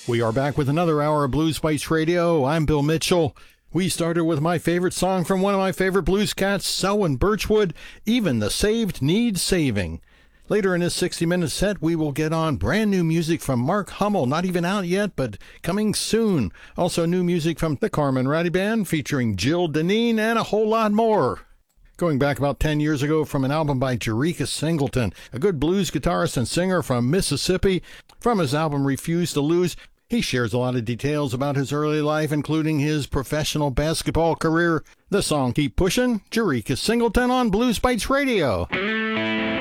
We are back with another hour of Blues Bites Radio. I'm Bill Mitchell. We started with my favorite song from one of my favorite blues cats, Selwyn Birchwood, Even the Saved Need Saving. Later in this 60-minute set, we will get on brand new music from Mark Hummel, not even out yet, but coming soon. Also new music from the Carmen Ratty Band featuring Jill Deneen and a whole lot more. Going back about 10 years ago from an album by Jericka Singleton, a good blues guitarist and singer from Mississippi. From his album Refuse to Lose, he shares a lot of details about his early life, including his professional basketball career. The song Keep Pushing, Jericka Singleton on Blues Bites Radio.